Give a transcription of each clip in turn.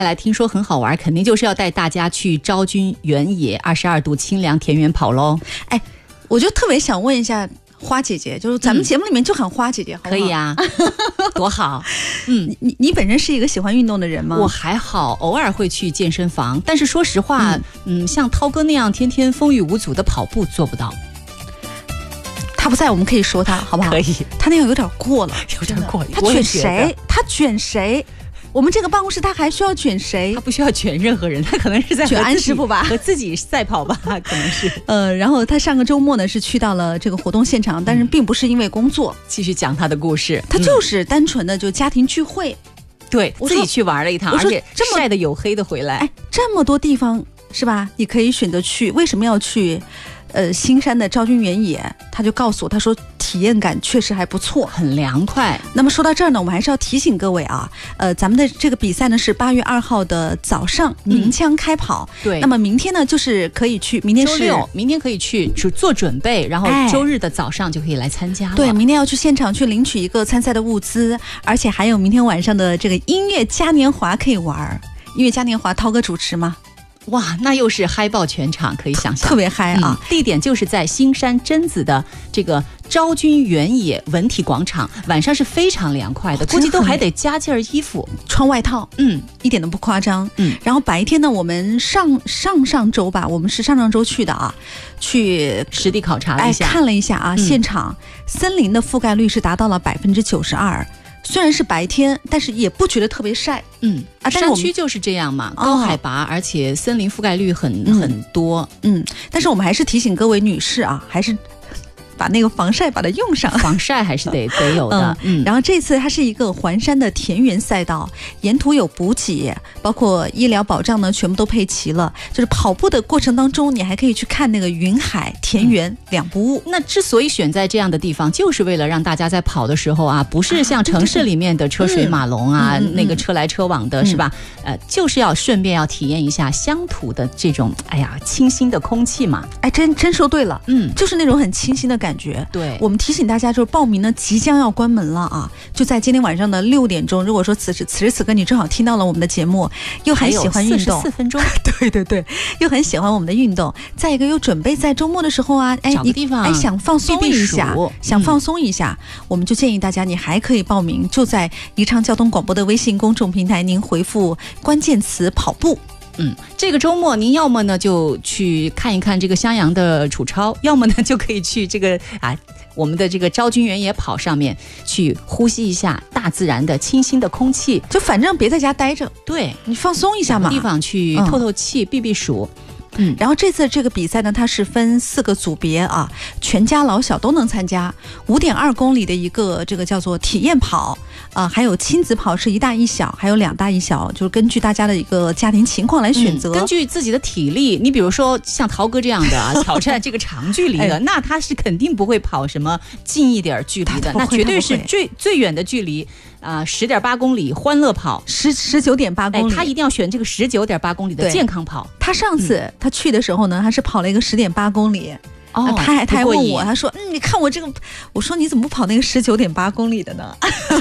来听说很好玩，肯定就是要带大家去昭君原野22度清凉田园跑喽。 哎，我就特别想问一下花姐姐，就是咱们节目里面就喊花姐姐，好不好？ 可以啊，多好。 你本身是一个喜欢运动的人吗？ 我还好，偶尔会去健身房，但是说实话，像涛哥那样天天风雨无阻的跑步做不到。 他不在，我们可以说他，好不好？ 可以。 他那样有点过了， 有点过。 他卷谁？他卷谁？我们这个办公室他还需要卷谁？ 他不需要卷任何人，他可能是在卷安师傅吧， 和自己赛跑吧，可能是。 然后他上个周末呢是去到了这个活动现场，但是并不是因为工作， 继续讲他的故事。 他就是单纯的就家庭聚会， 对，自己去玩了一趟，而且晒得黝黑的回来。 哎，这么多地方是吧？你可以选择去，为什么要去？新山的昭君原野，他就告诉我，他说体验感确实还不错， 很凉快。 那么说到这儿呢，我们还是要提醒各位啊，咱们的这个比赛呢是8月2号的早上鸣枪开跑， 对。 那么明天呢就是可以去，明天是周六，明天可以去做准备，然后周日的早上就可以来参加了。 对，明天要去现场去领取一个参赛的物资，而且还有明天晚上的这个音乐嘉年华可以玩。音乐嘉年华，涛哥主持吗？ 哇，那又是嗨爆全场，可以想象， 特别嗨啊！ 地点就是在新山真子的这个昭君原野文体广场，晚上是非常凉快的，估计都还得加件衣服， 穿外套，一点都不夸张。然后白天呢，我们上周吧，我们是上周去的啊，去实地考察了一下， 看了一下啊，现场森林的覆盖率是达到了92%。虽然是白天，但是也不觉得特别晒。 山区就是这样嘛，高海拔，而且森林覆盖率很多。 但是我们还是提醒各位女士啊，还是把那个防晒把它用上， 防晒还是得有的。 然后这次它是一个环山的田园赛道，沿途有补给，包括医疗保障呢，全部都配齐了。就是跑步的过程当中，你还可以去看那个云海田园两不误。 那之所以选在这样的地方，就是为了让大家在跑的时候啊，不是像城市里面的车水马龙啊，那个车来车往的，是吧？就是要顺便要体验一下乡土的这种清新的空气嘛。 哎，真说对了，就是那种很清新的感觉。 对， 我们提醒大家，就是报名呢即将要关门了啊，就在今天晚上的6点钟。如果说此时此刻你正好听到了我们的节目，又很喜欢运动 ，44分钟， 对，又很喜欢我们的运动，再一个又准备在周末的时候啊， 找个地方想放松一下，我们就建议大家，你还可以报名，就在宜昌交通广播的微信公众平台，您回复关键词跑步。 这个周末您要么呢就去看一看这个襄阳的楚超，要么呢就可以去这个我们的这个昭君原野跑上面去呼吸一下大自然的清新的空气， 就反正别在家待着， 对， 你放松一下嘛， 地方去透透气，避暑。 然后这次这个比赛呢，它是分4个组别啊，全家老小都能参加。5.2公里的一个这个叫做体验跑还有亲子跑是1大1小，还有2大1小，就是根据大家的一个家庭情况来选择， 根据自己的体力。你比如说像涛哥这样的挑战这个长距离的，那他是肯定不会跑什么近一点距离的，那绝对是最远的距离。10.8公里欢乐跑 ，19.8公里， 他一定要选这个19.8公里的健康跑。 他上次他去的时候呢，他是跑了一个10.8公里。他还问我，他说你看我这个，我说你怎么不跑那个19.8公里的呢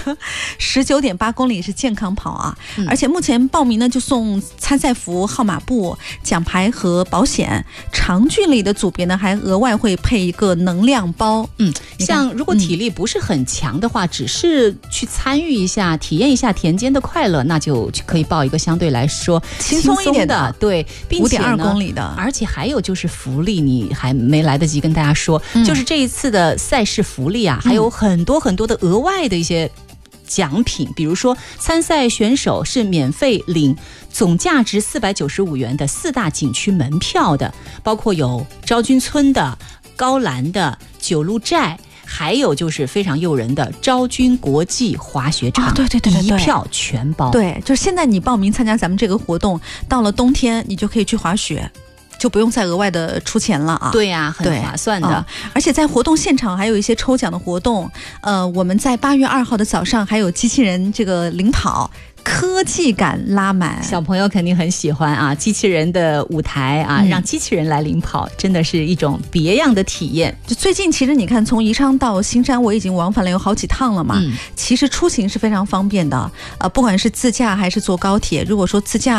？19.8公里是健康跑啊，而且目前报名呢就送参赛服、号码布、奖牌和保险。长距离的组别呢还额外会配一个能量包。 像如果体力不是很强的话，只是去参与一下、体验一下田间的快乐，那就可以报一个相对来说轻松一点的， 对，并且呢 5.2公里的， 而且还有就是福利，你还没来得及跟大家说，就是这一次的赛事福利还有很多很多的额外的一些奖品，比如说参赛选手是免费领总价值495元的4大景区门票的，包括有昭君村的、高兰的、九路寨，还有就是非常诱人的昭君国际滑雪场， 对， 一票全包。 对，就是现在你报名参加咱们这个活动，到了冬天你就可以去滑雪，就不用再额外的出钱了啊。 对呀，很划算的。 而且在活动现场还有一些抽奖的活动，我们在8月2号的早上还有机器人这个领跑， 科技感拉满， 小朋友肯定很喜欢啊！机器人的舞台啊，让机器人来领跑，真的是一种别样的体验。 就最近其实你看，从宜昌到新山，我已经往返了有好几趟了嘛。其实出行是非常方便的，不管是自驾还是坐高铁。如果说自驾